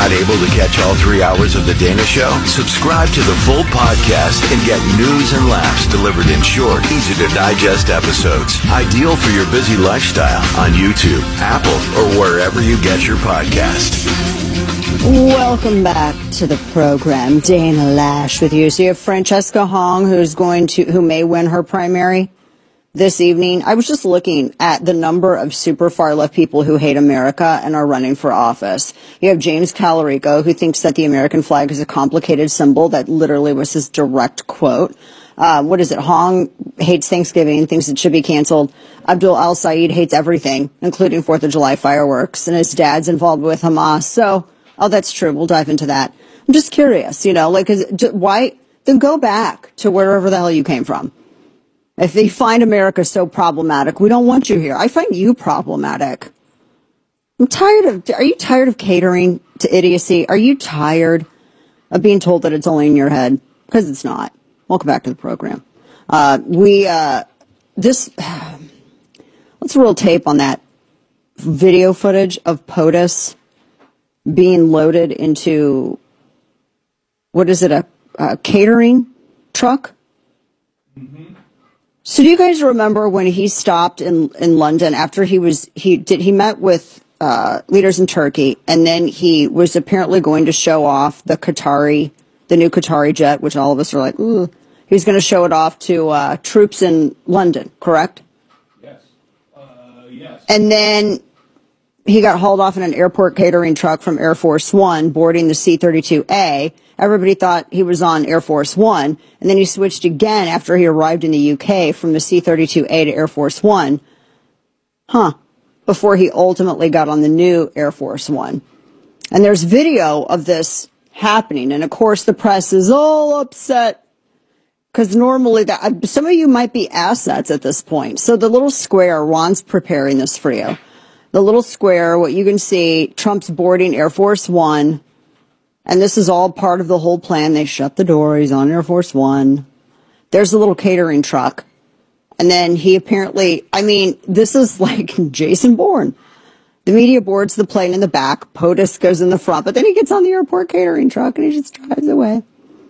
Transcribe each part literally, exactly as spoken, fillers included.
Not able to catch all three hours of The Dana Show? Subscribe to the full podcast and get news and laughs delivered in short, easy-to-digest episodes. Ideal for your busy lifestyle on YouTube, Apple, or wherever you get your podcast. Welcome back to the program. Dana Lash with you. So you have Francesca Hong, who's going to, who may win her primary this evening. I was just looking at the number of super far left people who hate America and are running for office. You have James Calorico, who thinks that the American flag is a complicated symbol. That literally was his direct quote. Uh, what is it? Hong hates Thanksgiving, thinks it should be canceled. Abdul Al-Said hates everything, including fourth of July fireworks, and his dad's involved with Hamas. So, oh, that's true. We'll dive into that. I'm just curious, you know, like, is, why? Then go back to wherever the hell you came from. If they find America so problematic, we don't want you here. I find you problematic. I'm tired of, are you tired of catering to idiocy? Are you tired of being told that it's only in your head? Because it's not. Welcome back to the program. Uh, we, uh, this, let's roll tape on that video footage of POTUS being loaded into, what is it, a, a catering truck? Mm-hmm. So do you guys remember when he stopped in, in London after he was, he did, he met with uh, leaders in Turkey, and then he was apparently going to show off the Qatari, the new Qatari jet, which all of us are like, ooh. He's going to show it off to uh, troops in London, correct? Yes. Uh, yes. And then he got hauled off in an airport catering truck from Air Force One, boarding the C thirty-two A. Everybody thought he was on Air Force One, and then he switched again after he arrived in the U K from the C thirty-two A to Air Force One. Huh. Before he ultimately got on the new Air Force One. And there's video of this happening, and of course the press is all upset. Because normally, that some of you might be assets at this point. So the little square, Ron's preparing this for you. The little square, what you can see, Trump's boarding Air Force One. And this is all part of the whole plan. They shut the door. He's on Air Force One. There's a little catering truck. And then he apparently, I mean, this is like Jason Bourne. The media boards the plane in the back. POTUS goes in the front. But then he gets on the airport catering truck and he just drives away.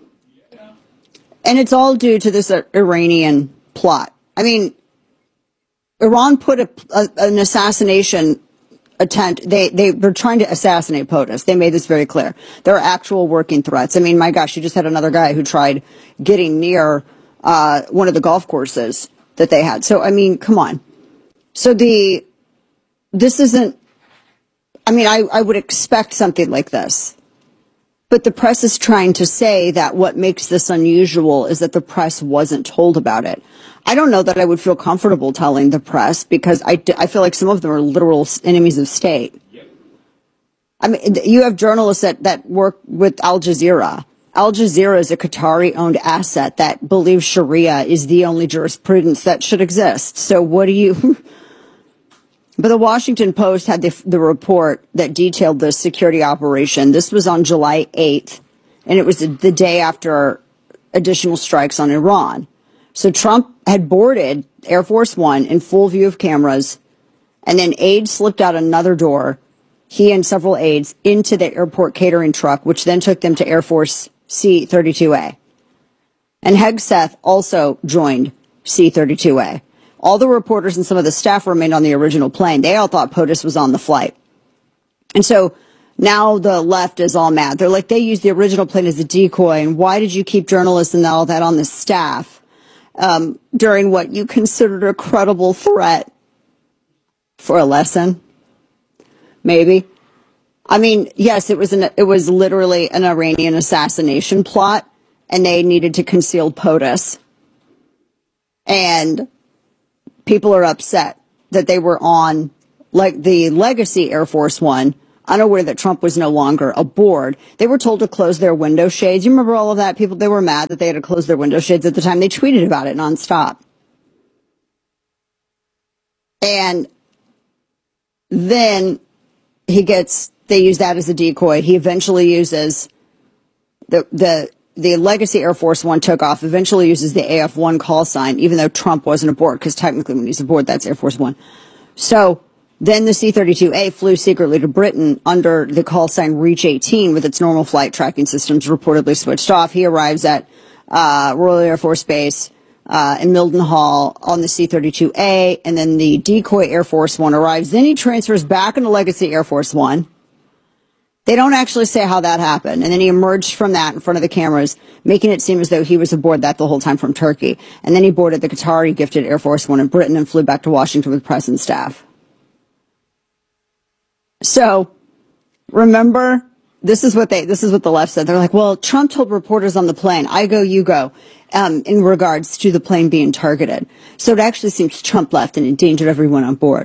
And it's all due to this Iranian plot. I mean, Iran put a, a, an assassination attempt. They, they were trying to assassinate POTUS. They made this very clear. There are actual working threats. I mean, my gosh, you just had another guy who tried getting near uh, one of the golf courses that they had. So, I mean, come on. So the, this isn't, I mean, I, I would expect something like this. But the press is trying to say that what makes this unusual is that the press wasn't told about it. I don't know that I would feel comfortable telling the press because I, I feel like some of them are literal enemies of state. Yep. I mean, you have journalists that, that work with Al Jazeera. Al Jazeera is a Qatari-owned asset that believes Sharia is the only jurisprudence that should exist. So what do you... But the Washington Post had the, the report that detailed the security operation. This was on July eighth, and it was the day after additional strikes on Iran. So Trump had boarded Air Force One in full view of cameras, and then aides slipped out another door, he and several aides, into the airport catering truck, which then took them to Air Force C thirty-two A. And Hegseth also joined C thirty-two A. All the reporters and some of the staff remained on the original plane. They all thought POTUS was on the flight. And so now the left is all mad. They're like, they used the original plane as a decoy, and why did you keep journalists and all that on the staff um, during what you considered a credible threat for a lesson? Maybe. I mean, yes, it was an, it was literally an Iranian assassination plot, and they needed to conceal POTUS. And people are upset that they were on like the legacy Air Force One, unaware that Trump was no longer aboard. They were told to close their window shades. You remember all of that? People, they were mad that they had to close their window shades at the time. They tweeted about it nonstop. And then he gets, they use that as a decoy. He eventually uses the, the, the legacy Air Force One took off, eventually uses the A F one call sign, even though Trump wasn't aboard, because technically when he's aboard, that's Air Force One. So Then the C thirty-two A flew secretly to Britain under the call sign Reach eighteen with its normal flight tracking systems reportedly switched off. He arrives at uh, Royal Air Force Base uh, in Mildenhall on the C thirty-two A, and then the decoy Air Force One arrives. Then he transfers back into Legacy Air Force One. They don't actually say how that happened. And then he emerged from that in front of the cameras, making it seem as though he was aboard that the whole time from Turkey. And then he boarded the Qatari gifted Air Force One in Britain and flew back to Washington with press and staff. So, remember, this is what they, this is what the left said. They're like, well, Trump told reporters on the plane, I go, you go, um, in regards to the plane being targeted. So it actually seems Trump left and endangered everyone on board.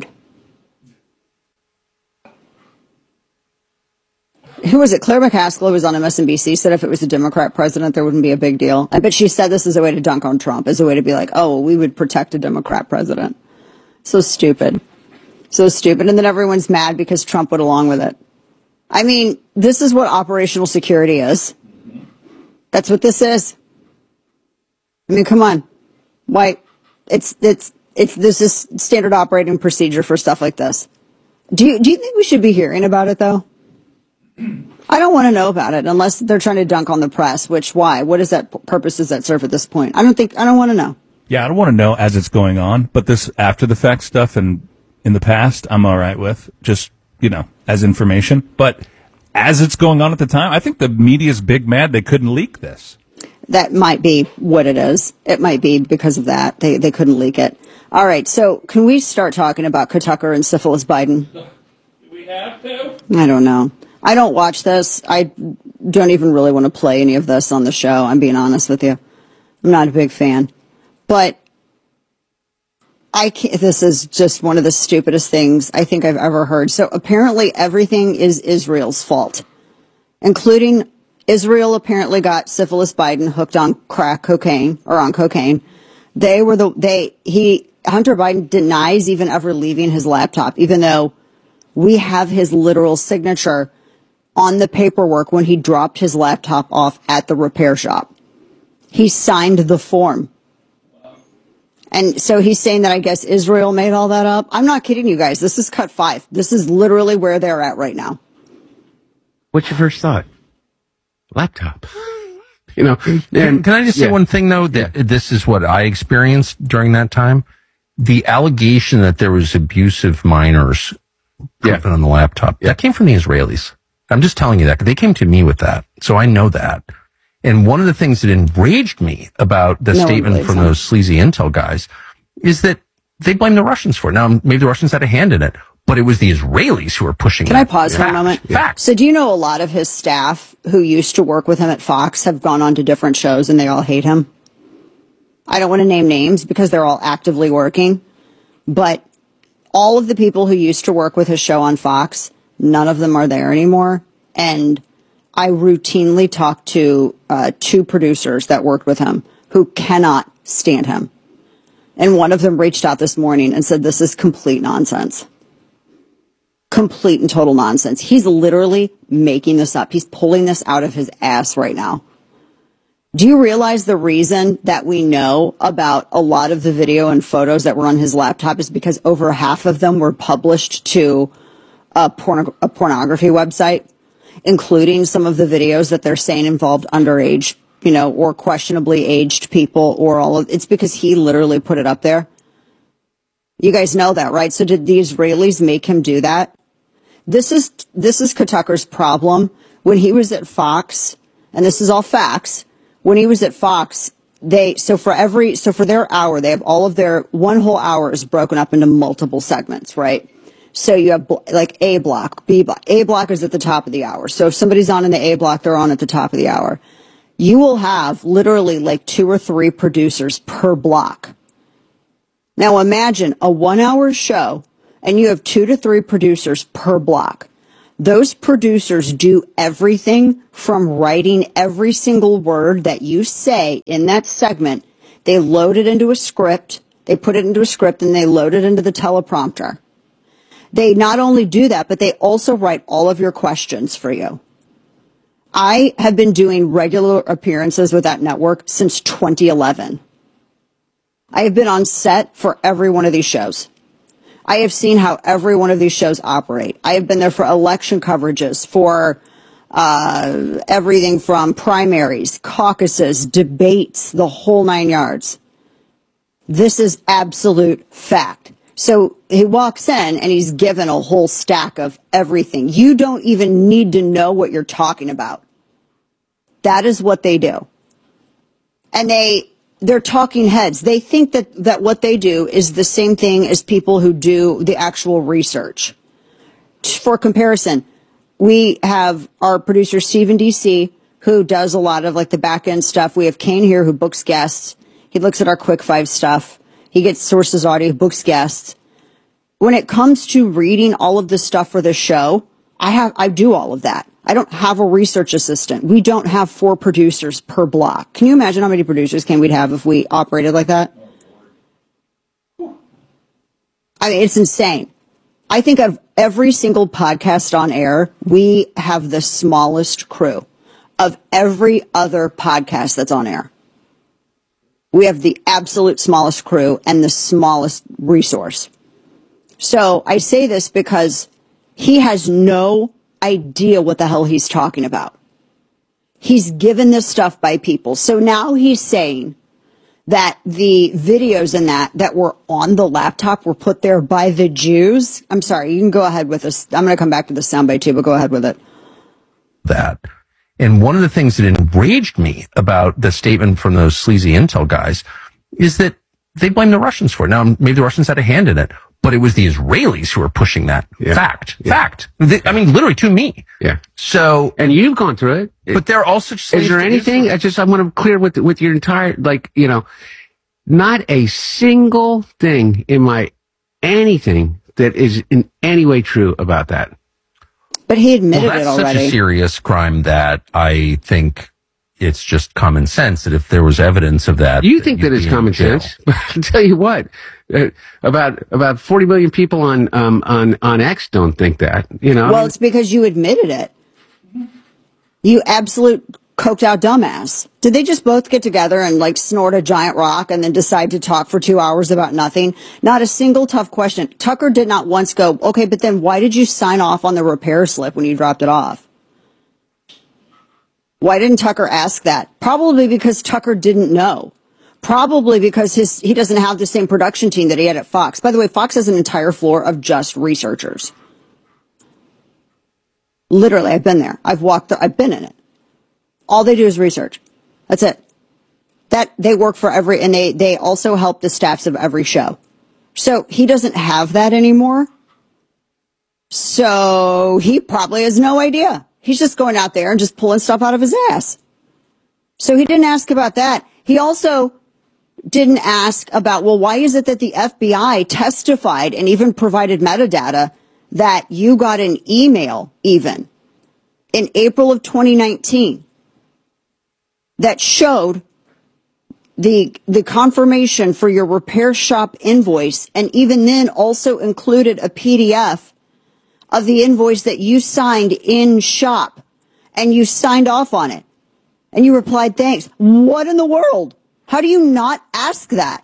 Who was it? Claire McCaskill, who was on M S N B C, said if it was a Democrat president, there wouldn't be a big deal. I bet she said this as a way to dunk on Trump, as a way to be like, oh, well, we would protect a Democrat president. So stupid. So stupid. And then everyone's mad because Trump went along with it. I mean, this is what operational security is. That's what this is. I mean, come on. Why? It's, it's, it's, this is standard operating procedure for stuff like this. Do you, do you think we should be hearing about it, though? I don't want to know about it unless they're trying to dunk on the press, which why? What is that purpose does that serve at this point? I don't think, I don't want to know. Yeah, I don't want to know as it's going on, but this after the fact stuff and in the past, I'm all right with just, you know, as information. But as it's going on at the time, I think the media's big mad they couldn't leak this. That might be what it is. It might be because of that. They, they couldn't leak it. All right. So can we start talking about Tucker and Syphilis Biden? Do we have to? I don't know. I don't watch this. I don't even really want to play any of this on the show. I'm being honest with you. I'm not a big fan. But I can't, this is just one of the stupidest things I think I've ever heard. So apparently everything is Israel's fault, including Israel apparently got Syphilis Biden hooked on crack cocaine or on cocaine. They were the, they, he, Hunter Biden denies even ever leaving his laptop, even though we have his literal signature on the paperwork when he dropped his laptop off at the repair shop. He signed the form. And so he's saying that I guess Israel made all that up. I'm not kidding you guys. This is cut five. This is literally where they're at right now. What's your first thought? Laptop. You know, and, can I just say yeah. one thing though? That this is what I experienced during that time. The allegation that there was abusive minors yeah. on the laptop, yeah. that came from the Israelis. I'm just telling you that. They came to me with that. So I know that. And one of the things that enraged me about the no statement from that. those sleazy intel guys is that they blame the Russians for it. Now, maybe the Russians had a hand in it, but it was the Israelis who were pushing it. Can I pause for a moment? Fact. So do you know a lot of his staff who used to work with him at Fox have gone on to different shows and they all hate him? I don't want to name names because they're all actively working, but all of the people who used to work with his show on Fox, none of them are there anymore. And I routinely talk to uh, two producers that worked with him who cannot stand him. And one of them reached out this morning and said, this is complete nonsense. Complete and total nonsense. He's literally making this up. He's pulling this out of his ass right now. Do you realize the reason that we know about a lot of the video and photos that were on his laptop is because over half of them were published to a, porno- a pornography website, including some of the videos that they're saying involved underage, you know, or questionably aged people or all of, it's because he literally put it up there. You guys know that, right? So did the Israelis make him do that? This is, this is Tucker's problem. When he was at Fox, and this is all facts, when he was at Fox, they, so for every, so for their hour, they have all of their, one whole hour is broken up into multiple segments, right? So you have like A block, B block. A block is at the top of the hour. So if somebody's on in the A block, they're on at the top of the hour. You will have literally like two or three producers per block. Now imagine a one hour show and you have two to three producers per block. Those producers do everything from writing every single word that you say in that segment. They load it into a script. They put it into a script and they load it into the teleprompter. They not only do that, but they also write all of your questions for you. I have been doing regular appearances with that network since twenty eleven. I have been on set for every one of these shows. I have seen how every one of these shows operate. I have been there for election coverages, for uh, everything from primaries, caucuses, debates, the whole nine yards. This is absolute fact. So he walks in and he's given a whole stack of everything. You don't even need to know what you're talking about. That is what they do. And they, they're talking heads. They think that, that what they do is the same thing as people who do the actual research. For comparison, we have our producer, Stephen D C, who does a lot of like the back end stuff. We have Kane here who books guests. He looks at our Quick Five stuff. He gets sources audio, books guests. When it comes to reading all of this stuff for the show, I have, I do all of that. I don't have a research assistant. We don't have four producers per block. Can you imagine how many producers can we'd have if we operated like that? I mean, it's insane. I think of every single podcast on air, we have the smallest crew of every other podcast that's on air. We have the absolute smallest crew and the smallest resource. So I say this because he has no idea what the hell he's talking about. He's given this stuff by people. So now he's saying that the videos in that that were on the laptop were put there by the Jews. I'm sorry, you can go ahead with this. I'm going to come back to the soundbite too, but go ahead with it. That. And one of the things that enraged me about the statement from those sleazy intel guys is that they blame the Russians for it. Now, maybe the Russians had a hand in it, but it was the Israelis who were pushing that. Yeah. Fact. Yeah. Fact. They, I mean, literally to me. Yeah. So. And you've gone through it. But they're all such. Is there anything? I just, I want to clear with, with your entire, like, you know, not a single thing in my, anything that is in any way true about that. But he admitted well, it already. That's such a serious crime that I think it's just common sense that if there was evidence of that. You think that it's common sense? But I'll tell you what, uh, about about forty million people on um on on X don't think that. You know. Well, it's because you admitted it. You absolute coked out dumbass. Did they just both get together and like snort a giant rock and then decide to talk for two hours about nothing? Not a single tough question. Tucker did not once go, okay, but then why did you sign off on the repair slip when you dropped it off? Why didn't Tucker ask that? Probably because Tucker didn't know. Probably because his he doesn't have the same production team that he had at Fox. By the way, Fox has an entire floor of just researchers. Literally, I've been there. I've walked, the, I've been in it. All they do is research. That's it. That they work for every, and they, they also help the staffs of every show. So he doesn't have that anymore. So he probably has no idea. He's just going out there and just pulling stuff out of his ass. So he didn't ask about that. He also didn't ask about, well, why is it that the F B I testified and even provided metadata that you got an email even in April of twenty nineteen that showed the the confirmation for your repair shop invoice, and even then also included a P D F of the invoice that you signed in shop, and you signed off on it, and you replied, thanks. What in the world? How do you not ask that?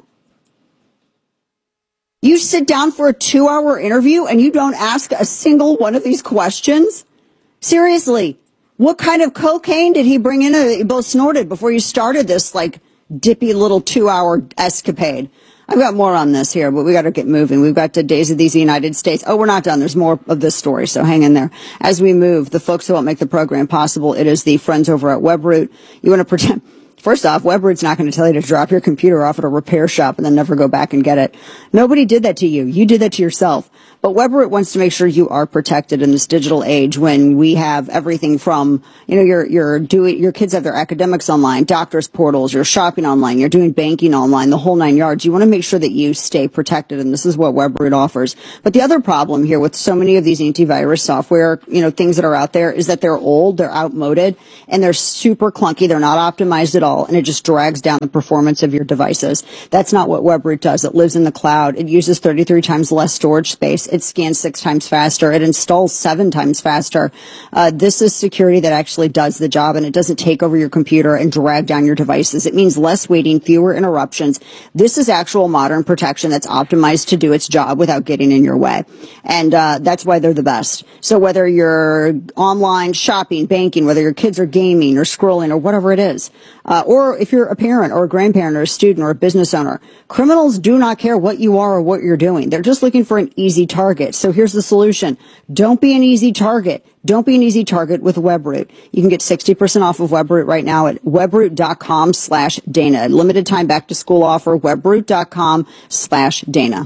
You sit down for a two-hour interview and you don't ask a single one of these questions? Seriously, what kind of cocaine did he bring in that you both snorted before you started this, like, dippy little two-hour escapade? I've got more on this here, but we got to get moving. We've got the Days of these United States. Oh, we're not done. There's more of this story, so hang in there. As we move, the folks who help make the program possible, it is the friends over at Webroot. You want to pretend... First off, Webroot's not going to tell you to drop your computer off at a repair shop and then never go back and get it. Nobody did that to you. You did that to yourself. But Webroot wants to make sure you are protected in this digital age when we have everything from, you know, you're, you're doing, your kids have their academics online, doctors' portals, you're shopping online, you're doing banking online, the whole nine yards. You want to make sure that you stay protected, and this is what Webroot offers. But the other problem here with so many of these antivirus software, you know, things that are out there is that they're old, they're outmoded, and they're super clunky. They're not optimized at all, and it just drags down the performance of your devices. That's not what Webroot does. It lives in the cloud. It uses thirty-three times less storage space. It scans six times faster. It installs seven times faster. Uh, this is security that actually does the job, and it doesn't take over your computer and drag down your devices. It means less waiting, fewer interruptions. This is actual modern protection that's optimized to do its job without getting in your way. And uh, that's why they're the best. So whether you're online shopping, banking, whether your kids are gaming or scrolling or whatever it is, uh, or if you're a parent or a grandparent or a student or a business owner, criminals do not care what you are or what you're doing. They're just looking for an easy target. So here's the solution. Don't be an easy target. Don't be an easy target with WebRoot. You can get sixty percent off of WebRoot right now at webroot.com slash Dana. Limited time back to school offer, webroot.com slash Dana.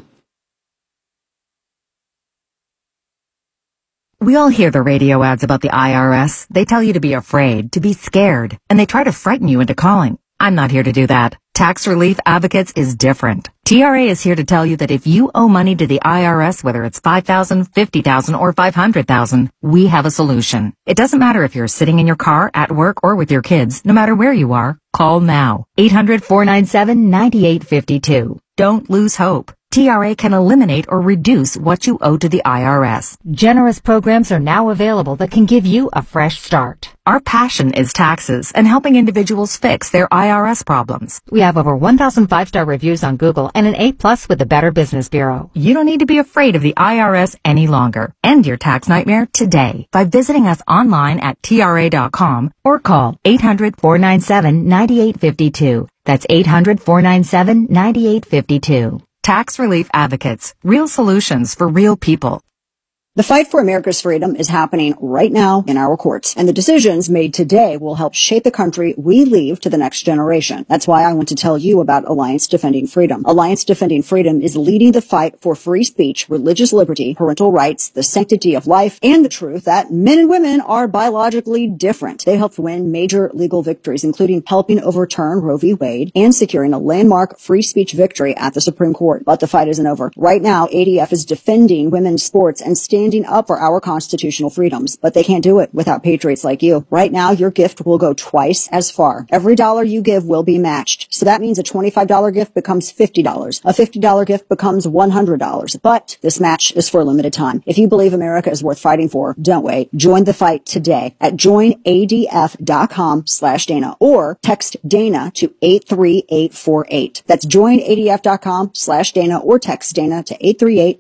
We all hear the radio ads about the I R S. They tell you to be afraid, to be scared, and they try to frighten you into calling. I'm not here to do that. Tax Relief Advocates is different. T R A is here to tell you that if you owe money to the I R S, whether it's five thousand dollars, fifty thousand dollars, or five hundred thousand dollars, we have a solution. It doesn't matter if you're sitting in your car, at work, or with your kids. No matter where you are, call now. eight hundred, four nine seven, nine eight five two. Don't lose hope. T R A can eliminate or reduce what you owe to the I R S. Generous programs are now available that can give you a fresh start. Our passion is taxes and helping individuals fix their I R S problems. We have over one thousand five-star reviews on Google and an A plus with the Better Business Bureau. You don't need to be afraid of the I R S any longer. End your tax nightmare today by visiting us online at T R A dot com or call eight hundred, four nine seven, nine eight five two. That's eight hundred, four nine seven, nine eight five two. Tax Relief Advocates. Real solutions for real people. The fight for America's freedom is happening right now in our courts, and the decisions made today will help shape the country we leave to the next generation. That's why I want to tell you about Alliance Defending Freedom. Alliance Defending Freedom is leading the fight for free speech, religious liberty, parental rights, the sanctity of life, and the truth that men and women are biologically different. They helped win major legal victories, including helping overturn Roe v. Wade and securing a landmark free speech victory at the Supreme Court. But the fight isn't over. Right now, A D F is defending women's sports and standing up for our constitutional freedoms, but they can't do it without patriots like you. Right now, your gift will go twice as far. Every dollar you give will be matched. So that means a twenty-five dollars gift becomes fifty dollars. A fifty dollars gift becomes one hundred dollars. But this match is for a limited time. If you believe America is worth fighting for, don't wait. Join the fight today at join A D F dot com slash Dana or text Dana to eight three eight four eight. That's join A D F dot com slash Dana or text Dana to eight three eight.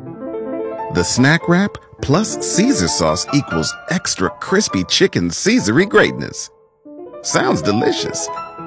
The snack wrap plus Caesar sauce equals extra crispy chicken Caesary greatness. Sounds delicious.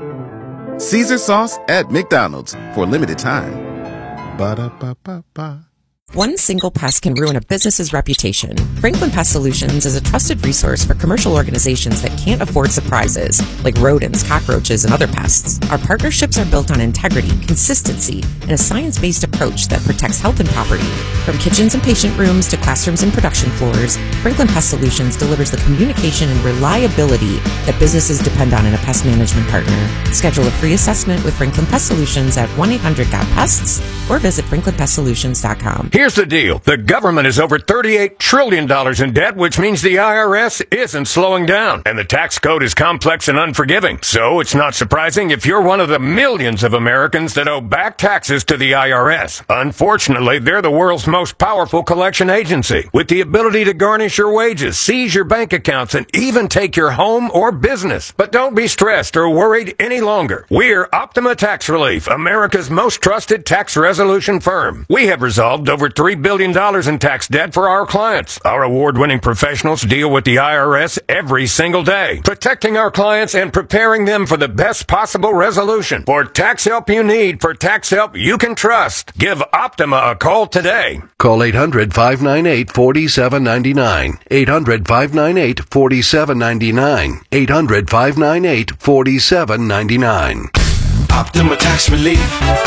Caesar sauce at McDonald's for a limited time. Ba-da-ba-ba-ba. One single pest can ruin a business's reputation. Franklin Pest Solutions is a trusted resource for commercial organizations that can't afford surprises, like rodents, cockroaches, and other pests. Our partnerships are built on integrity, consistency, and a science-based approach that protects health and property. From kitchens and patient rooms to classrooms and production floors, Franklin Pest Solutions delivers the communication and reliability that businesses depend on in a pest management partner. Schedule a free assessment with Franklin Pest Solutions at one eight hundred got pests or visit franklin pest solutions dot com. Here's the deal. The government is over thirty-eight trillion dollars in debt, which means the I R S isn't slowing down. And the tax code is complex and unforgiving. So it's not surprising if you're one of the millions of Americans that owe back taxes to the I R S. Unfortunately, they're the world's most powerful collection agency, with the ability to garnish your wages, seize your bank accounts, and even take your home or business. But don't be stressed or worried any longer. We're Optima Tax Relief, America's most trusted tax resolution firm. We have resolved over three billion dollars in tax debt for our clients. Our award-winning professionals deal with the I R S every single day, protecting our clients and preparing them for the best possible resolution. For tax help you need, for tax help you can trust, give Optima a call today. Call eight hundred, five nine eight, four seven nine nine. eight hundred, five nine eight, four seven nine nine. eight hundred, five nine eight, four seven nine nine. Optima Tax Relief.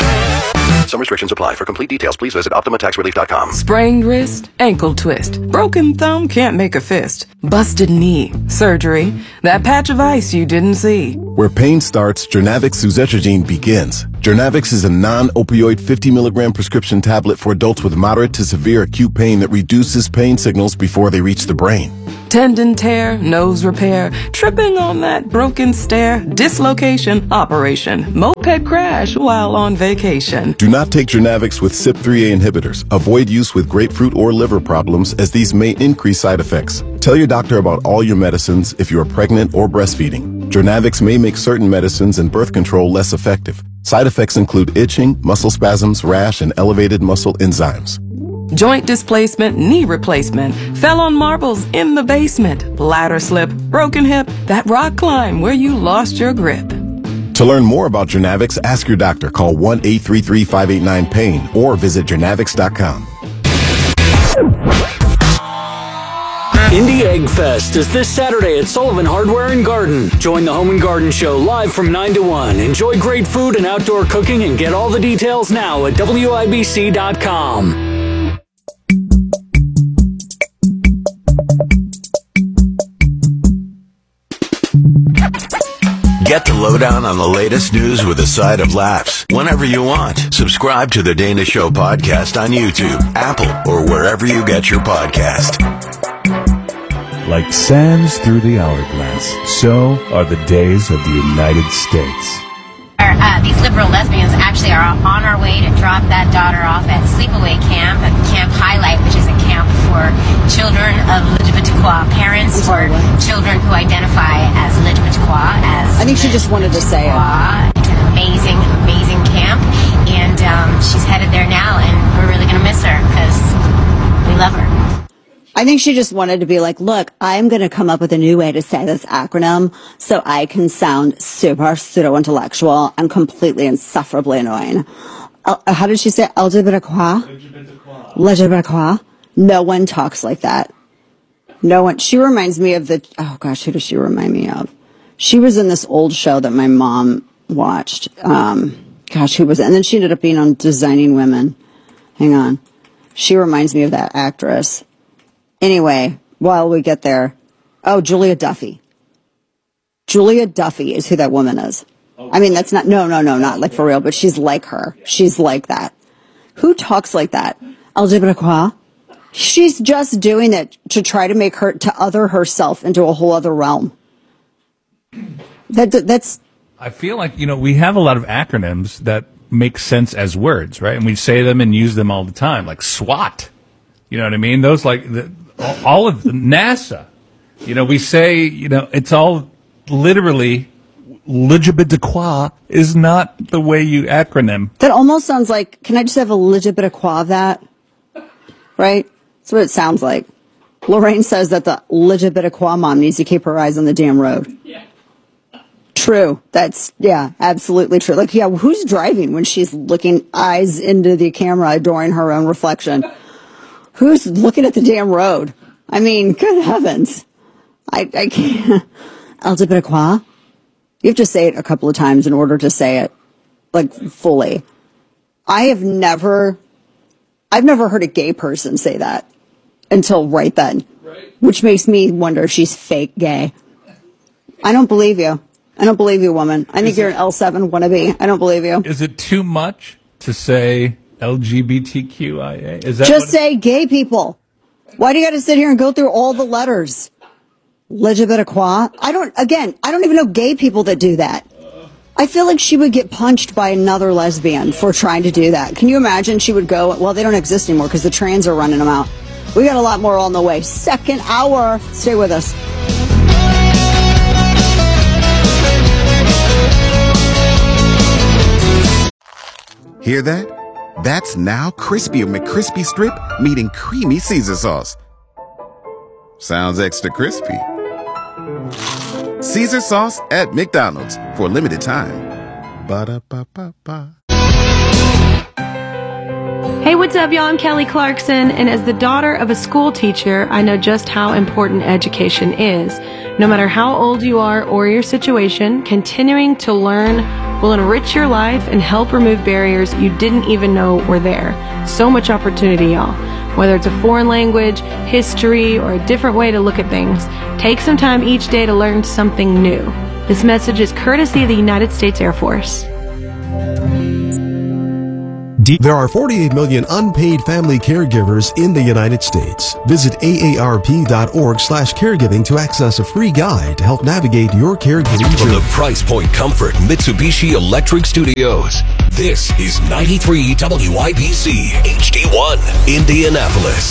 Some restrictions apply. For complete details, please visit optima tax relief dot com. Sprained wrist, ankle twist, broken thumb can't make a fist, busted knee, surgery, that patch of ice you didn't see. Where pain starts, Journavx suzetrigine begins. Journavx is a non-opioid fifty milligram prescription tablet for adults with moderate to severe acute pain that reduces pain signals before they reach the brain. Tendon tear, nose repair, tripping on that broken stair, dislocation, operation, moped crash while on vacation. Do not take Jernavix with C Y P three A inhibitors. Avoid use with grapefruit or liver problems, as these may increase side effects. Tell your doctor about all your medicines if you are pregnant or breastfeeding. Jernavix may make certain medicines and birth control less effective. Side effects include itching, muscle spasms, rash, and elevated muscle enzymes. Joint displacement, knee replacement, fell on marbles in the basement, bladder slip, broken hip, that rock climb where you lost your grip. To learn more about Jernavix, ask your doctor. Call one eight three three, five eight nine, pain or visit Jernavix dot com. Indie Egg Fest is this Saturday at Sullivan Hardware and Garden. Join the Home and Garden Show live from nine to one. Enjoy great food and outdoor cooking and get all the details now at W I B C dot com. Get the lowdown on the latest news with a side of laughs whenever you want. Subscribe to the Dana Show podcast on YouTube, Apple, or wherever you get your podcast. Like sands through the hourglass, so are the days of the United States. Our, uh, these liberal lesbians actually are on our way to drop that daughter off at Sleepaway Camp, at Camp Highlight, which is a camp for children of L G B T Q pearents or children who identify as L G B T Q. As I think she just wanted to say it. It's an amazing, amazing camp, and um, she's headed there now, and we're really going to miss her because we love her. I think she just wanted to be like, look, I'm going to come up with a new way to say this acronym so I can sound super pseudo-intellectual and completely insufferably annoying. Uh, how did she say L G B T Q? L G B T Q. No one talks like that. No one. She reminds me of the, oh gosh, who does she remind me of? She was in this old show that my mom watched. Um, gosh, who was it? And then she ended up being on Designing Women. Hang on. She reminds me of that actress. Anyway, while we get there, oh, Julia Duffy. Julia Duffy is who that woman is. I mean, that's not, no, no, no, not like for real, but she's like her. She's like that. Who talks like that? L G B T Q? She's just doing it to try to make her, to other herself into a whole other realm. That, that's. I feel like, you know, we have a lot of acronyms that make sense as words, right? And we say them and use them all the time, like SWAT. You know what I mean? Those like, the, all of the NASA, you know, we say, you know, it's all literally, L G B T Q is not the way you acronym. That almost sounds like, can I just have a L G B T Q of that? Right? That's what it sounds like. Lorraine says that the L G B T Q mom needs to keep her eyes on the damn road. Yeah. True. That's, yeah, absolutely true. Like, yeah, who's driving when she's looking eyes into the camera, adoring her own reflection? Who's looking at the damn road? I mean, good heavens. I, I can't. L G B T Q? You have to say it a couple of times in order to say it, like, fully. I have never, I've never heard a gay person say that until right then. Right. Which makes me wonder if she's fake gay. I don't believe you. I don't believe you, woman. I think you're an L seven wannabe. I don't believe you. Is it too much to say L G B T Q I A? Is that just say gay people? Why do you got to sit here and go through all the letters? L G B T Q? I don't, again, I don't even know gay people that do that. I feel like she would get punched by another lesbian for trying to do that. Can you imagine? She would go, well, they don't exist anymore because the trans are running them out. We got a lot more on the way. Second hour. Stay with us. Hear that? That's now Crispy McCrispy Strip meeting creamy Caesar sauce. Sounds extra crispy. Caesar sauce at McDonald's for a limited time. Ba-da-ba-ba-ba. Hey, what's up, y'all? I'm Kelly Clarkson, and as the daughter of a school teacher, I know just how important education is. No matter how old you are or your situation, continuing to learn will enrich your life and help remove barriers you didn't even know were there. So much opportunity, y'all. Whether it's a foreign language, history, or a different way to look at things, take some time each day to learn something new. This message is courtesy of the United States Air Force. There are forty-eight million unpaid family caregivers in the United States. Visit A A R P dot org slash caregiving to access a free guide to help navigate your caregiving From journey. the Price Point Comfort Mitsubishi Electric Studios, this is ninety-three W I B C H D one, Indianapolis.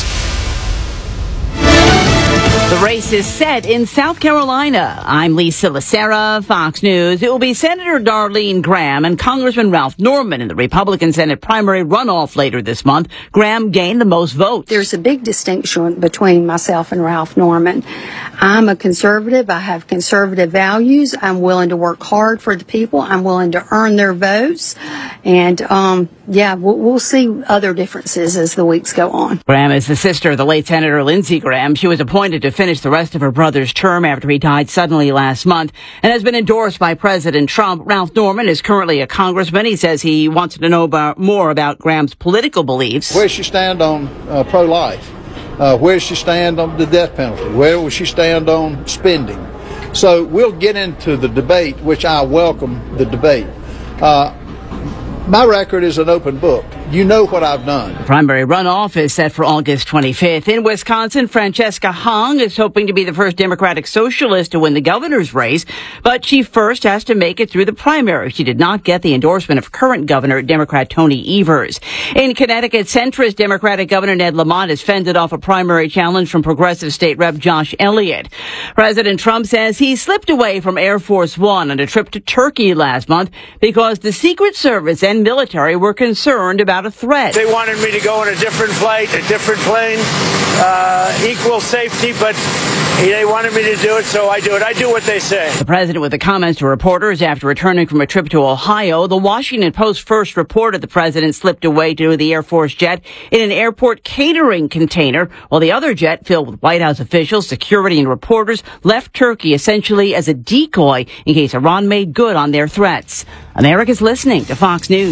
The race is set in South Carolina. I'm Lisa Lacera, Fox News. It will be Senator Darlene Graham and Congressman Ralph Norman in the Republican Senate primary runoff later this month. Graham gained the most votes. There's a big distinction between myself and Ralph Norman. I'm a conservative. I have conservative values. I'm willing to work hard for the people. I'm willing to earn their votes. And, um, yeah, we'll, we'll see other differences as the weeks go on. Graham is the sister of the late Senator Lindsey Graham. She was appointed to finish the rest of her brother's term after he died suddenly last month and has been endorsed by President Trump. Ralph Norman is currently a congressman. He says he wants to know about, more about Graham's political beliefs. Where does she stand on uh, pro-life? Uh, where does she stand on the death penalty? Where will she stand on spending? So we'll get into the debate, which I welcome the debate. Uh, my record is an open book. You know what I've done. The primary runoff is set for August twenty-fifth. In Wisconsin, Francesca Hong is hoping to be the first Democratic socialist to win the governor's race, but she first has to make it through the primary. She did not get the endorsement of current governor, Democrat Tony Evers. In Connecticut, centrist Democratic Governor Ned Lamont has fended off a primary challenge from progressive state rep Josh Elliott. President Trump says he slipped away from Air Force One on a trip to Turkey last month because the Secret Service and military were concerned about a threat. They wanted me to go on a different flight, a different plane, uh, equal safety, but they wanted me to do it, so I do it. I do what they say. The president with the comments to reporters after returning from a trip to Ohio. The Washington Post first reported the president slipped away to the Air Force jet in an airport catering container, while the other jet, filled with White House officials, security, and reporters, left Turkey essentially as a decoy in case Iran made good on their threats. America's listening to Fox News.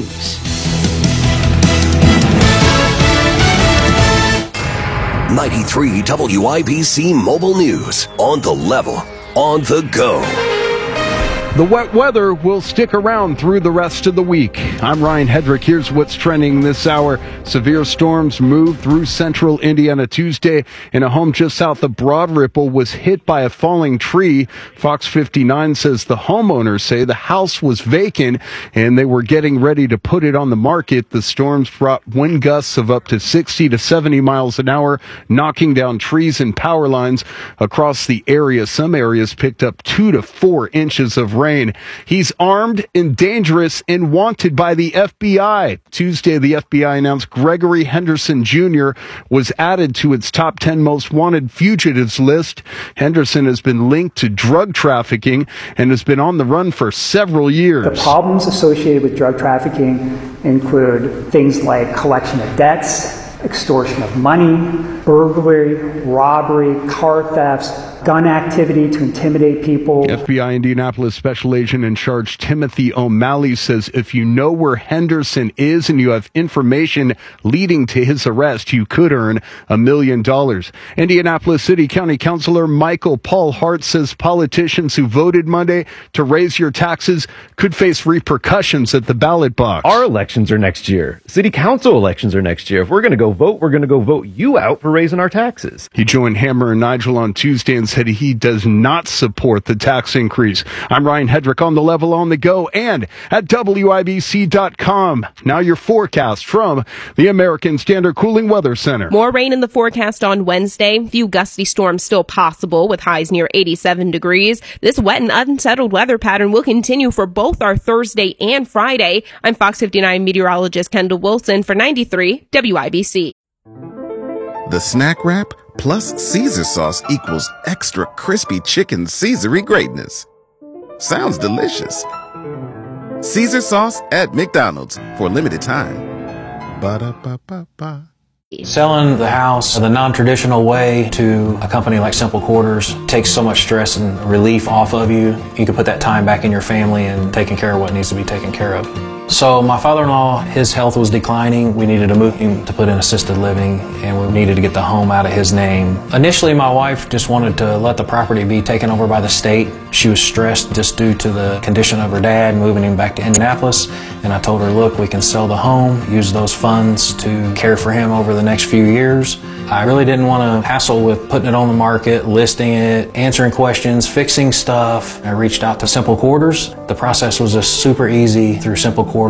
ninety-three W I B C Mobile News. On the level, on the go. The wet weather will stick around through the rest of the week. I'm Ryan Hedrick. Here's what's trending this hour. Severe storms moved through central Indiana Tuesday, and a home just south of Broad Ripple was hit by a falling tree. Fox fifty-nine says the homeowners say the house was vacant and they were getting ready to put it on the market. The storms brought wind gusts of up to sixty to seventy miles an hour, knocking down trees and power lines across the area. Some areas picked up two to four inches of rain. He's armed and dangerous and wanted by the F B I. Tuesday, the F B I announced Gregory Henderson Junior was added to its top ten most wanted fugitives list. Henderson has been linked to drug trafficking and has been on the run for several years. The problems associated with drug trafficking include things like collection of debts, extortion of money, burglary, robbery, car thefts, gun activity to intimidate people. F B I Indianapolis Special Agent in Charge Timothy O'Malley says if you know where Henderson is and you have information leading to his arrest, you could earn a million dollars. Indianapolis City County Councilor Michael Paul Hart says politicians who voted Monday to raise your taxes could face repercussions at the ballot box. Our elections are next year. City council elections are next year. If we're going to go vote, we're going to go vote you out for raising our taxes. He joined Hammer and Nigel on Tuesday and said he does not support the tax increase. I'm Ryan Hedrick on the level, on the go, and at W I B C dot com. Now your forecast from the American Standard Cooling Weather Center. More rain in the forecast on Wednesday. Few gusty storms still possible with highs near eighty-seven degrees. This wet and unsettled weather pattern will continue for both our Thursday and Friday. I'm Fox fifty-nine meteorologist Kendall Wilson for ninety-three W I B C. The snack wrap plus Caesar sauce equals extra crispy chicken Caesar-y greatness. Sounds delicious. Caesar sauce at McDonald's for a limited time. Ba-da-ba-ba-ba. Selling the house the non-traditional way to a company like Simple Quarters takes so much stress and relief off of you. You can put that time back in your family and taking care of what needs to be taken care of. So my father-in-law, his health was declining. We needed to move him to put in assisted living, and we needed to get the home out of his name. Initially, my wife just wanted to let the property be taken over by the state. She was stressed just due to the condition of her dad, moving him back to Indianapolis. And I told her, look, we can sell the home, use those funds to care for him over the next few years. I really didn't want to hassle with putting it on the market, listing it, answering questions, fixing stuff. I reached out to Simple Quarters. The process was just super easy through Simple Quarters.